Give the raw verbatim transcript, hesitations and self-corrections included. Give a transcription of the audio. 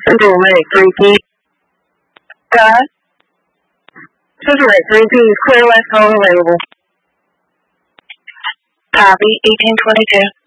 Central Lake, repeat. God. Central Lake, repeat. Clear West, all available. Copy, eighteen twenty-two.